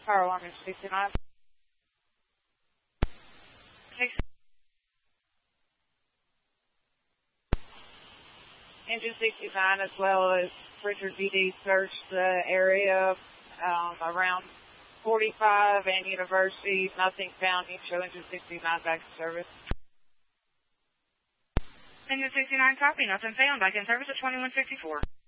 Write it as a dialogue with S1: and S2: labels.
S1: Fire alarm is 69. Engine 69 as well as Richard BD searched the area around 45 and University. Nothing found. You show engine 69 back in service.
S2: Engine 69 copy. Nothing found. Back in service at 2154.